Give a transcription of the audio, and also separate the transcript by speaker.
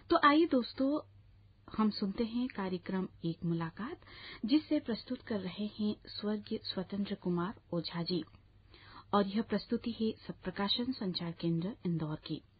Speaker 1: तो आइए दोस्तों, हम सुनते हैं कार्यक्रम एक मुलाकात, जिससे प्रस्तुत कर रहे हैं स्वर्गीय स्वतंत्र कुमार ओझा जी, और यह प्रस्तुति है सब प्रकाशन संचार केंद्र इंदौर की।